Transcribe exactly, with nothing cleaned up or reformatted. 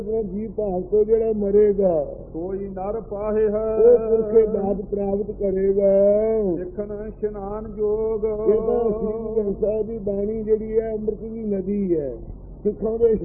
ਜੀ ਭਾਗ ਤੋਂ ਜਿਹੜਾ ਮਰੇਗਾ ਕੋਈ ਨਰ ਪਾਹੇ ਹੈ ਉਹ ਪੁਰਖੇ ਦਾਤ ਪ੍ਰਾਪਤ ਕਰੇਗਾ। ਸਿੱਖਣ ਇਸ਼ਨਾਨ ਜੋਗ ਇਹ ਤਾਂ ਸ੍ਰੀ ਗੁਰੂ ਗ੍ਰੰਥ ਸਾਹਿਬ ਦੀ ਬਾਣੀ ਜਿਹੜੀ ਹੈ ਅੰਮ੍ਰਿਤ ਦੀ ਨਦੀ ਹੈ। ਸਿੱਖਾਂ ਦੇ